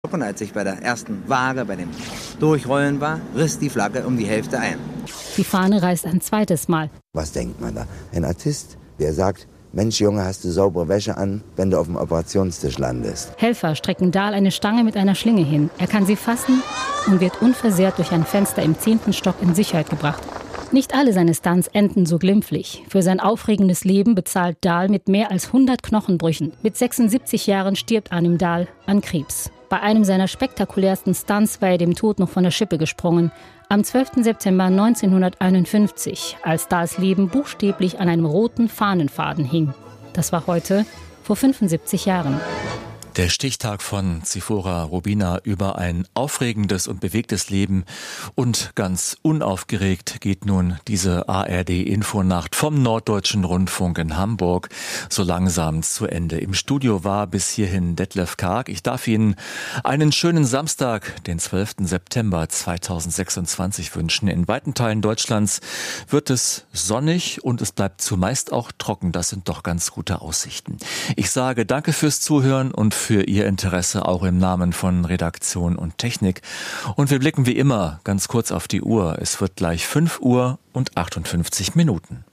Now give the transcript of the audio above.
Und als ich bei der ersten Ware, bei dem Durchrollen war, riss die Flagge um die Hälfte ein. Die Fahne reißt ein zweites Mal. Was denkt man da? Ein Artist, der sagt, Mensch Junge, hast du saubere Wäsche an, wenn du auf dem Operationstisch landest. Helfer strecken Dahl eine Stange mit einer Schlinge hin. Er kann sie fassen und wird unversehrt durch ein Fenster im 10. Stock in Sicherheit gebracht. Nicht alle seine Stunts enden so glimpflich. Für sein aufregendes Leben bezahlt Dahl mit mehr als 100 Knochenbrüchen. Mit 76 Jahren stirbt Arnim Dahl an Krebs. Bei einem seiner spektakulärsten Stunts war er dem Tod noch von der Schippe gesprungen. Am 12. September 1951, als Dahls Leben buchstäblich an einem roten Fahnenfaden hing. Das war heute vor 75 Jahren. Der Stichtag von Zifora Rubina über ein aufregendes und bewegtes Leben. Und ganz unaufgeregt geht nun diese ARD-Infonacht vom Norddeutschen Rundfunk in Hamburg so langsam zu Ende. Im Studio war bis hierhin Detlef Karg. Ich darf Ihnen einen schönen Samstag, den 12. September 2026 wünschen. In weiten Teilen Deutschlands wird es sonnig und es bleibt zumeist auch trocken. Das sind doch ganz gute Aussichten. Ich sage danke fürs Zuhören und für Ihr Interesse auch im Namen von Redaktion und Technik. Und wir blicken wie immer ganz kurz auf die Uhr. Es wird gleich 5 Uhr und 58 Minuten.